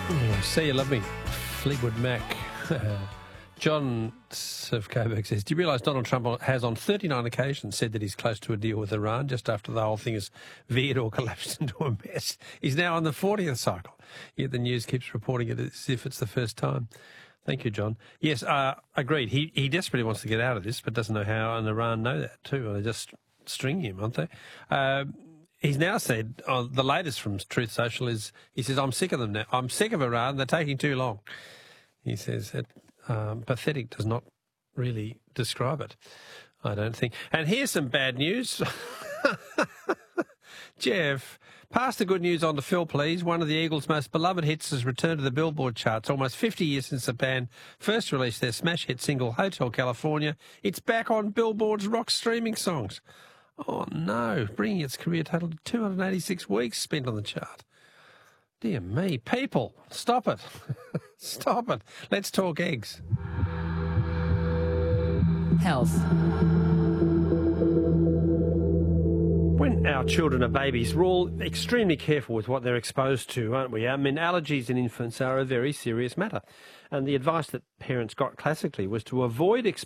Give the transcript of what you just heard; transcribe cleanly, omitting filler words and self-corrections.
Oh, see you, love me. Fleetwood Mac. John of Coburg says, do you realise Donald Trump has on 39 occasions said that he's close to a deal with Iran just after the whole thing has veered or collapsed into a mess? He's now on the 40th cycle, yet the news keeps reporting it as if it's the first time. Thank you, John. Yes, agreed. He desperately wants to get out of this, but doesn't know how, and Iran know that too. They're just stringing him, aren't they? He's now said, the latest from Truth Social is, he says, I'm sick of them now. I'm sick of Iran. They're taking too long. He says that pathetic does not really describe it, I don't think. And here's some bad news. Jeff, pass the good news on to Phil, please. One of the Eagles' most beloved hits has returned to the Billboard charts almost 50 years since the band first released their smash hit single, Hotel California. It's back on Billboard's rock streaming songs. Oh, no, bringing its career total to 286 weeks spent on the chart. Dear me, people, stop it. Stop it. Let's talk eggs. Health. When our children are babies, we're all extremely careful with what they're exposed to, aren't we? I mean, allergies in infants are a very serious matter. And the advice that parents got classically was to avoid exposure